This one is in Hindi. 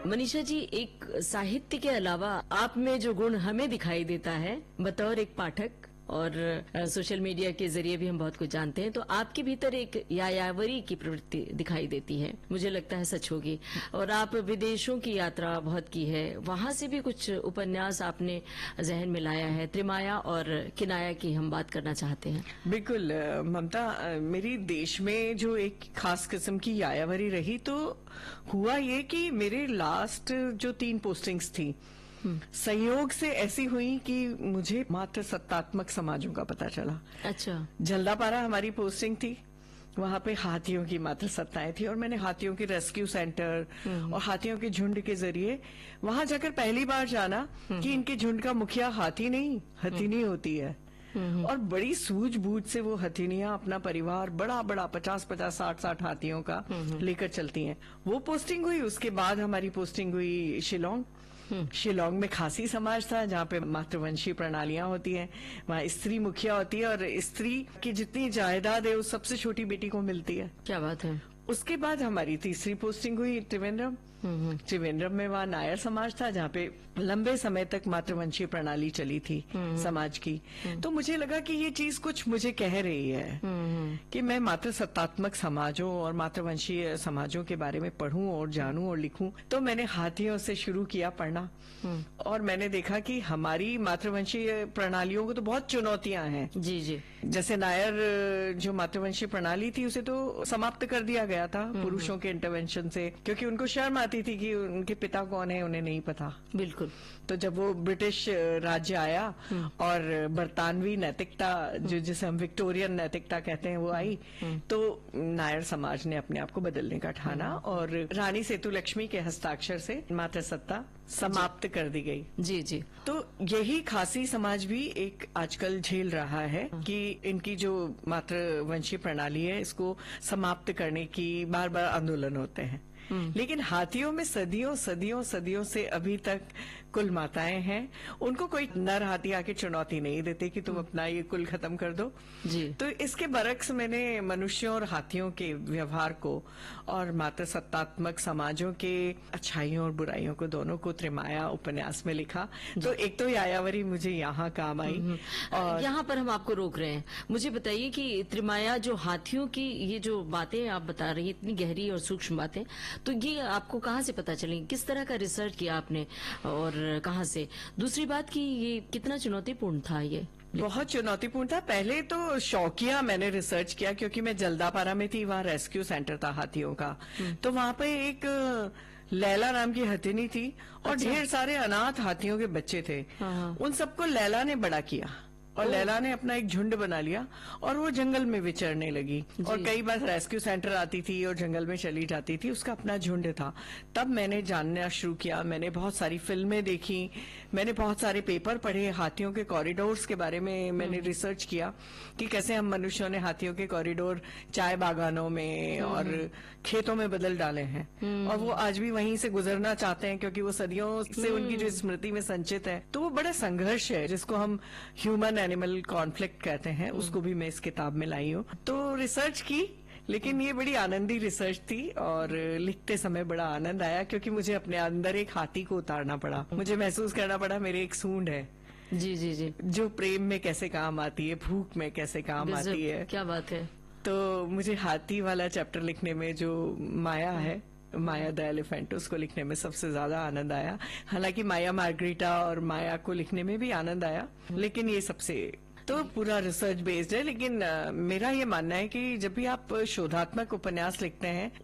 मनीषा जी, एक साहित्य के अलावा आप में जो गुण हमें दिखाई देता है बतौर एक पाठक और सोशल मीडिया के जरिए भी हम बहुत कुछ जानते हैं, तो आपके भीतर एक यायावरी की प्रवृत्ति दिखाई देती है। मुझे लगता है सच होगी। और आप विदेशों की यात्रा बहुत की है, वहां से भी कुछ उपन्यास आपने जहन में लाया है। त्रिमाया और किनाया की हम बात करना चाहते हैं। बिल्कुल ममता, मेरी देश में जो एक खास किस्म की यायावरी रही, तो हुआ ये कि मेरे लास्ट जो 3 पोस्टिंग्स थी संयोग से ऐसी हुई कि मुझे मात्र सत्तात्मक समाजों का पता चला। अच्छा। जल्दापारा हमारी पोस्टिंग थी, वहां पे हाथियों की मात्र सत्ताएं थी और मैंने हाथियों के रेस्क्यू सेंटर और हाथियों के झुंड के जरिए वहां जाकर पहली बार जाना कि इनके झुंड का मुखिया हाथी नहीं हथिनी होती है। और बड़ी सूझबूझ से वो हथिनियां अपना परिवार बड़ा बड़ा 50-50, 60-60 हाथियों का लेकर चलती हैं। वो पोस्टिंग हुई। उसके बाद हमारी पोस्टिंग हुई शिलोंग। शिलोंग में खासी समाज था, जहाँ पे मातृवंशीय प्रणालियां होती हैं। वहाँ स्त्री मुखिया होती है और स्त्री की जितनी जायदाद है वो सबसे छोटी बेटी को मिलती है। क्या बात है। उसके बाद हमारी तीसरी पोस्टिंग हुई त्रिवेंद्रम। त्रिवेंद्रम में वहाँ नायर समाज था, जहाँ पे लंबे समय तक मातृवंशीय प्रणाली चली थी समाज की। तो मुझे लगा कि ये चीज कुछ मुझे कह रही है कि मैं मात्र सत्तात्मक समाजों और मातृवंशीय समाजों के बारे में पढ़ूं और जानूं और लिखूं। तो मैंने हाथियों से शुरू किया पढ़ना और मैंने देखा कि हमारी मातृवंशीय प्रणालियों को तो बहुत चुनौतियां हैं। जी जी। जैसे नायर जो मातृवंशीय प्रणाली थी उसे तो समाप्त कर दिया गया था पुरुषों के इंटरवेंशन से, क्योंकि उनको शर्म आती थी कि उनके पिता कौन है उन्हें नहीं पता। बिल्कुल। तो जब वो ब्रिटिश राज्य आया और बरतानवी नैतिकता जिसे हम विक्टोरियन नैतिकता कहते हैं वो आई, तो नायर समाज ने अपने आप को बदलने का ठाना और रानी सेतुलक्ष्मी के हस्ताक्षर से मातृ सत्ता समाप्त कर दी गई। जी जी। तो यही खासी समाज भी एक आजकल झेल रहा है कि इनकी जो मातृवंशीय प्रणाली है इसको समाप्त करने की बार बार आंदोलन होते हैं। लेकिन हाथियों में सदियों सदियों सदियों से अभी तक कुल माताएं हैं। उनको कोई नर हाथी आके चुनौती नहीं देते कि तुम अपना ये कुल खत्म कर दो। जी। तो इसके बरक्स मैंने मनुष्यों और हाथियों के व्यवहार को और मात्र सत्तात्मक समाजों के अच्छाइयों और बुराइयों को दोनों को त्रिमाया उपन्यास में लिखा। तो एक तो यायावरी मुझे यहाँ काम आई। और यहाँ पर हम आपको रोक रहे हैं। मुझे बताइए कि त्रिमाया जो हाथियों की ये जो बातें आप बता रही हैं, इतनी गहरी और सूक्ष्म बातें, तो ये आपको कहाँ से पता चली? किस तरह का रिसर्च किया आपने और कहाँ से? दूसरी बात कि ये कितना चुनौतीपूर्ण था? ये बहुत चुनौतीपूर्ण था। पहले तो शौकिया मैंने रिसर्च किया, क्योंकि मैं जल्दापारा में थी, वहाँ रेस्क्यू सेंटर था हाथियों का। तो वहाँ पे एक लैला नाम की हथिनी थी और अच्छा। ढेर सारे अनाथ हाथियों के बच्चे थे। उन सबको लैला ने बड़ा किया और लैला ने अपना एक झुंड बना लिया और वो जंगल में विचरने लगी। और कई बार रेस्क्यू सेंटर आती थी और जंगल में चली जाती थी, उसका अपना झुंड था। तब मैंने जानना शुरू किया, मैंने बहुत सारी फिल्में देखी, मैंने बहुत सारे पेपर पढ़े, हाथियों के कॉरिडोर्स के बारे में मैंने रिसर्च किया कि कैसे हम मनुष्यों ने हाथियों के कॉरिडोर चाय बागानों में और खेतों में बदल डाले हैं और वो आज भी वहीं से गुजरना चाहते हैं, क्योंकि वो सदियों से उनकी जो स्मृति में संचित है। तो वो बड़ा संघर्ष है जिसको हम ह्यूमन एनिमल कॉन्फ्लिक्ट कहते हैं, उसको भी मैं इस किताब में लाई हूँ। तो रिसर्च की, लेकिन ये बड़ी आनंदी रिसर्च थी और लिखते समय बड़ा आनंद आया, क्योंकि मुझे अपने अंदर एक हाथी को उतारना पड़ा। मुझे महसूस करना पड़ा मेरे एक सूंड है। जी जी जी। जो प्रेम में कैसे काम आती है, भूख में कैसे काम आती है। क्या बात है। तो मुझे हाथी वाला चैप्टर लिखने में जो माया है, माया द एलिफेंट, उसको लिखने में सबसे ज्यादा आनंद आया। हालांकि माया मार्गरीटा और माया को लिखने में भी आनंद आया, लेकिन ये सबसे तो पूरा रिसर्च बेस्ड है। लेकिन मेरा ये मानना है कि जब भी आप शोधात्मक उपन्यास लिखते हैं